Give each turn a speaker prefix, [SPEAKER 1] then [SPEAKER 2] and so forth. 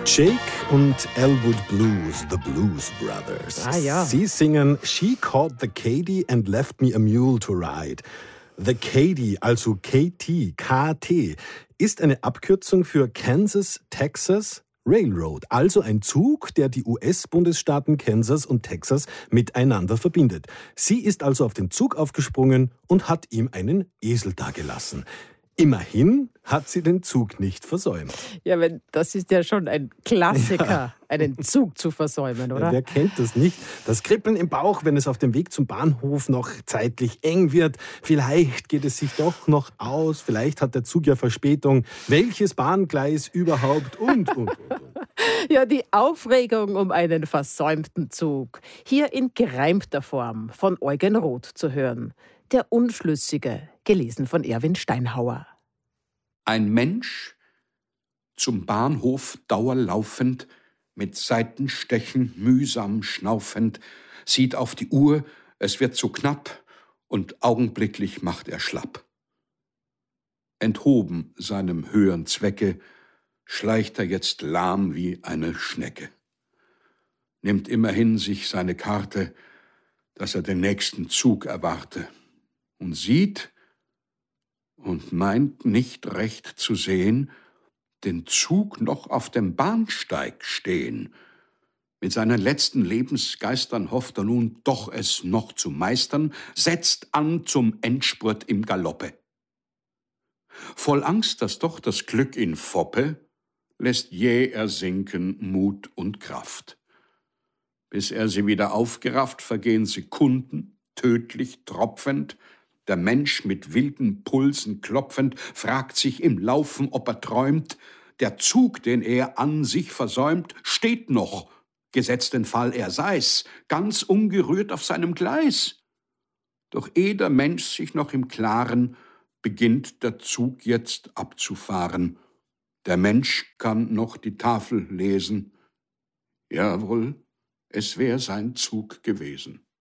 [SPEAKER 1] Jake und Elwood Blues, the Blues Brothers.
[SPEAKER 2] Ah ja.
[SPEAKER 1] Sie singen She caught the Katy and left me a mule to ride. The Katy, also KT, KT, ist eine Abkürzung für Kansas, Texas Railroad, also ein Zug, der die US-Bundesstaaten Kansas und Texas miteinander verbindet. Sie ist also auf den Zug aufgesprungen und hat ihm einen Esel dagelassen. Immerhin hat sie den Zug nicht versäumt.
[SPEAKER 2] Ja, das ist ja schon ein Klassiker, einen Zug zu versäumen, oder?
[SPEAKER 1] Ja, wer kennt das nicht? Das Kribbeln im Bauch, wenn es auf dem Weg zum Bahnhof noch zeitlich eng wird. Vielleicht geht es sich doch noch aus. Vielleicht hat der Zug ja Verspätung. Welches Bahngleis überhaupt? Und.
[SPEAKER 2] Ja, die Aufregung um einen versäumten Zug. Hier in gereimter Form von Eugen Roth zu hören. Der Unschlüssige, gelesen von Erwin Steinhauer.
[SPEAKER 3] Ein Mensch, zum Bahnhof dauerlaufend, mit Seitenstechen mühsam schnaufend, sieht auf die Uhr, es wird zu knapp, und augenblicklich macht er schlapp. Enthoben seinem höheren Zwecke, schleicht er jetzt lahm wie eine Schnecke. Nimmt immerhin sich seine Karte, dass er den nächsten Zug erwarte, und sieht und meint nicht recht zu sehen, den Zug noch auf dem Bahnsteig stehen. Mit seinen letzten Lebensgeistern hofft er nun doch es noch zu meistern, setzt an zum Endspurt im Galoppe. Voll Angst, dass doch das Glück ihn foppe, lässt jäh er sinken Mut und Kraft. Bis er sie wieder aufgerafft, vergehen Sekunden, tödlich tropfend. Der Mensch mit wilden Pulsen klopfend fragt sich im Laufen, ob er träumt. Der Zug, den er an sich versäumt, steht noch, gesetzt den Fall er sei's, ganz ungerührt auf seinem Gleis. Doch ehe der Mensch sich noch im Klaren, beginnt der Zug jetzt abzufahren. Der Mensch kann noch die Tafel lesen. Jawohl, es wär sein Zug gewesen.